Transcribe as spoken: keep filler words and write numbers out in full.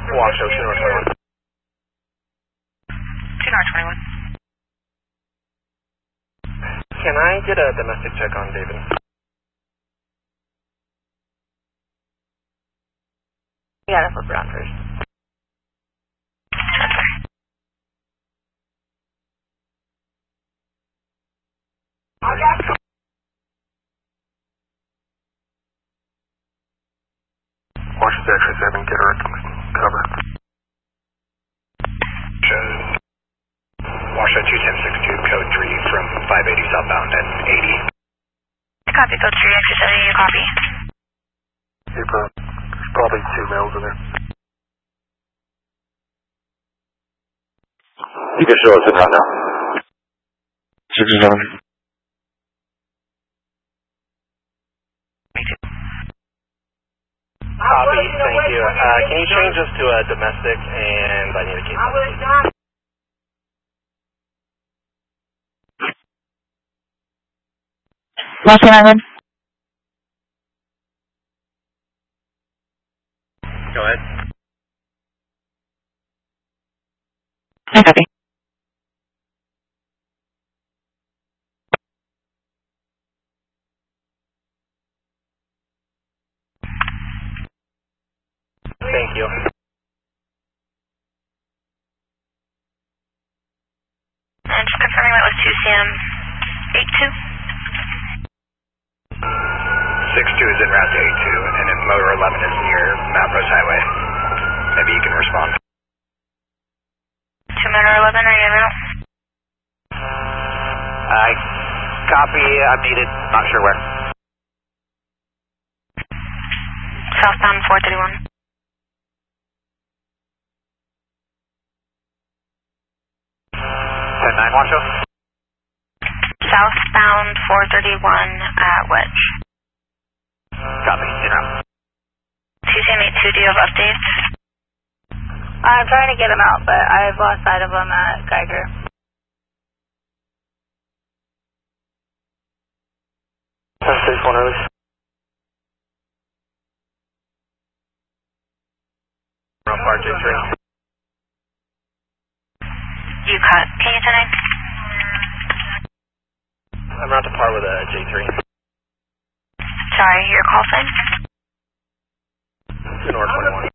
Washoe, two North twenty-one. two North twenty-one. Can I get a domestic check on David? You gotta flip around first. Washington X-ray seven, get her cover. Washoe two ten six two, code three from five eighty southbound at eighty. Copy, code three, extra seven, you copy. Super. There's probably two males in there. You can show us in right now. sixty-seven. Copy, thank you. Uh, can you change us to a domestic and I need a case? Los eleven. Go ahead. I copy. Thank you. And just confirming that was two C M eight two. six two is en route to eight two, and then motor eleven is near Mount Rose Highway. Maybe you can respond. two motor eleven, are you en route? I copy, I'm needed, not sure where. Southbound four thirty-one. ten nine, Washoe. Southbound four thirty-one at Wedge. Copy, en route. two C M eight two, do you have updates? I'm trying to get him out, but I've lost sight of him at Geiger. ten six one early. Round Park J three. You cut. Can you tonight? I'm out to par with a J three. Sorry, your call sign? two North twenty-one.